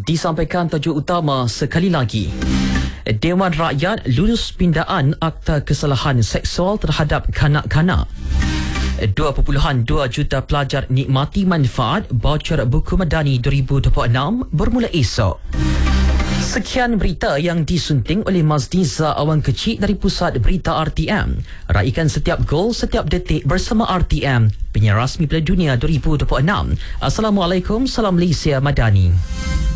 Disampaikan tajuk utama sekali lagi. Dewan Rakyat lulus pindaan Akta Kesalahan Seksual terhadap kanak-kanak. 2.2 juta pelajar nikmati manfaat baucer buku Madani 2026 bermula esok. Sekian berita yang disunting oleh Mazdiza Awan Kecil dari Pusat Berita RTM. Raikan setiap gol, setiap detik bersama RTM, penyiar rasmi Piala Dunia 2026. Assalamualaikum, salam Malaysia Madani.